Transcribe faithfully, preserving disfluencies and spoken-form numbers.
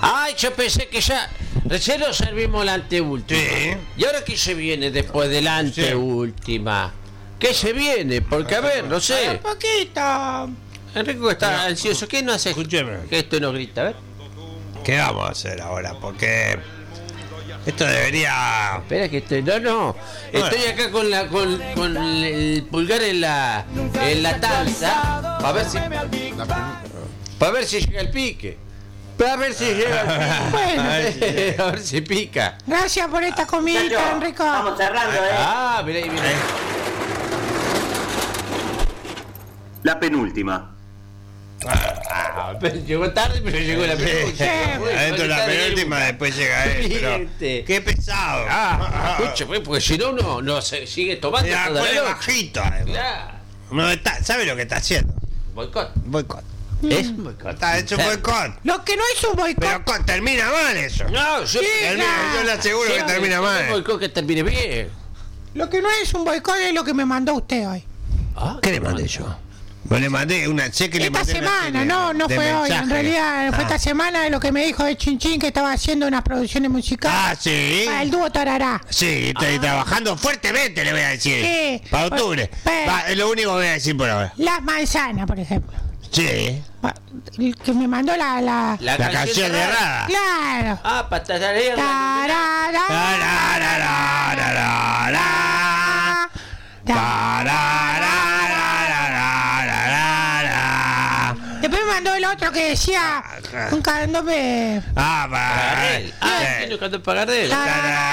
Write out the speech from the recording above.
Ay, yo pensé que ya. Recién lo servimos la anteúltima. Sí. ¿Y ahora qué se viene después de la anteúltima? ¿Qué se viene? Porque, a ver, no sé. Un poquito. Enrico está ansioso. ¿Qué no hace? Escúcheme. Que esto no grita, a ver. ¿Qué vamos a hacer ahora? Porque esto debería... Espera que estoy. No, no. Estoy acá con la con, con el pulgar en la en la taza. Para ver si. Para ver si llega el pique. Para ver si llega el pique. Bueno. A ver si pica. Gracias por esta comidita, Enrico. Estamos cerrando, ¿eh? Ah, mirá ahí, mirá ahí. La penúltima. Ah, pero llegó tarde, pero llegó la penúltima. Adentro la penúltima, después llega él. Pero... Fíjate. Qué pesado. Ah, escucha, pues, porque si no, uno no se sigue tomando Ya, toda la pone noche. bajito. además. Claro. No está, ¿sabe lo que está haciendo? Boicot. Boicot. Es un boicot. Está hecho boicot. Lo que no es un boicot. Pero con- termina mal eso. No, yo, Termina- yo le aseguro que termina Un mal. boicot que termine bien. Lo que no es un boicot es lo que me mandó usted hoy. Ah, ¿Qué le mandé yo? No le mandé una, sé que le Esta mandé una semana, serie no, no de fue hoy. En mensajes. realidad fue Ah. esta semana de lo que me dijo de Chinchín que estaba haciendo unas producciones musicales Ah, sí. para el dúo Tarará. Sí, estoy trabajando fuertemente, le voy a decir. Sí. Para octubre. Pero- Va, es lo único que voy a decir por ahora. Las manzanas, por ejemplo. Sí. Va, el que me mandó la... La, La, La canción de Rada. Claro. Ah, patatarear. Tarará. Tarararararara. Tarararararara. Después me mandó el otro que decía un candombe. Ah, va. Gardel. Ah, Sí. tiene que cantar para Gardel. Tarará.